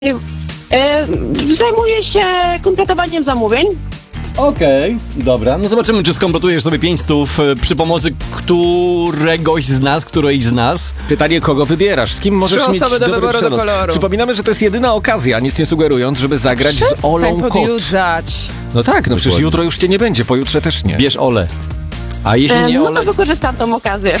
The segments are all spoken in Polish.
Zajmuję się kompletowaniem zamówień. Okej, dobra. No zobaczymy, czy skompletujesz sobie 500 przy pomocy którejś z nas. Pytanie, kogo wybierasz? Z kim możesz mieć osoby do dobry wyboru do przelot? koloru. Przypominamy, że to jest jedyna okazja, nic nie sugerując, żeby zagrać z Olą Kot. podjudzać. No tak, no przecież jutro już cię nie będzie, pojutrze też nie. Bierz Olę. A jeśli nie No Olę... to wykorzystam tą okazję.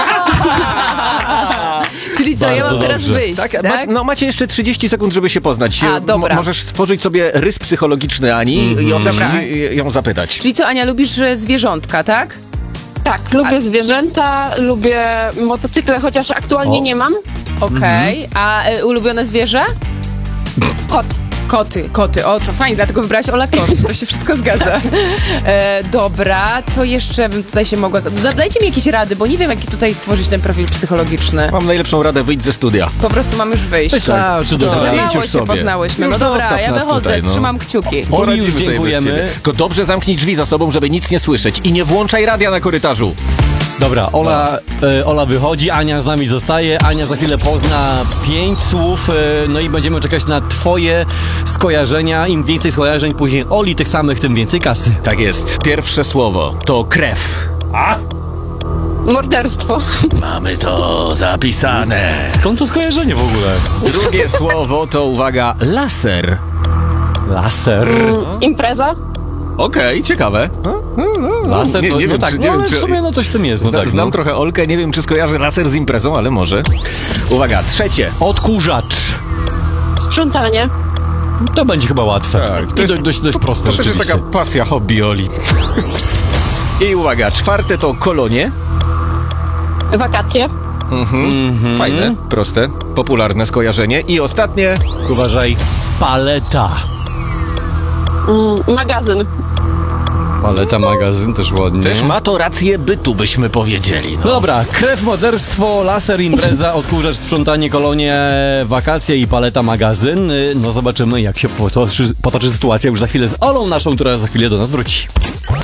Czyli co, ja Bardzo mam teraz dobrze. wyjść, tak? No macie jeszcze 30 sekund, żeby się poznać. A, dobra. Możesz stworzyć sobie rys psychologiczny Ani i o coś ją zapytać. Czyli co, Ania, lubisz zwierzątka, tak? Tak, lubię zwierzęta, lubię motocykle, chociaż aktualnie nie mam. Okej. A ulubione zwierzę? Kot. Koty. O, to fajnie, dlatego wybrałaś Ola Kot. To się wszystko zgadza. Dobra, co jeszcze bym tutaj się mogła... Dajcie mi jakieś rady, bo nie wiem, jaki tutaj stworzyć ten profil psychologiczny. Mam najlepszą radę, wyjdź ze studia. Po prostu mam już wyjść. Wystarczy do Dobra. tego. idź Mało już się sobie. poznałyśmy. Już No dobra, zostaw ja nas wychodzę, tutaj, no. trzymam kciuki. Oli, już Poradzimy sobie bez dziękujemy. ciebie. Tylko dobrze zamknij drzwi za sobą, żeby nic nie słyszeć. I nie włączaj radia na korytarzu. Dobra, Ola wychodzi, Ania z nami zostaje. Ania za chwilę pozna 5 słów, no i będziemy czekać na twoje skojarzenia. Im więcej skojarzeń później Oli, tych samych, tym więcej kasy. Tak jest. Pierwsze słowo to krew. Morderstwo. Mamy to zapisane. Skąd to skojarzenie w ogóle? Drugie słowo to, uwaga, laser. Laser. Impreza. Okej, ciekawe. Laser, Nie to, wiem, no tak, czy- no nie wiem, ale w czy- sumie no coś w tym jest. No tak, Znam no. trochę Olkę, nie wiem, czy skojarzy laser z imprezą, ale może. Uwaga, trzecie. Odkurzacz. Sprzątanie. To będzie chyba łatwe. Tak, to I jest- dość proste To też jest rzeczywiście. taka pasja, hobby Oli. I uwaga, czwarte to kolonie. Wakacje. Fajne, proste, popularne skojarzenie. I ostatnie, Uważaj, paleta. Magazyn. Paleta, magazyn też ładnie. też ma to rację bytu, byśmy powiedzieli. No dobra, krew, morderstwo, laser, impreza, odkurzacz, sprzątanie, kolonie, wakacje i paleta, magazyn. No zobaczymy, jak się potoczy sytuacja już za chwilę z Olą naszą, która za chwilę do nas wróci.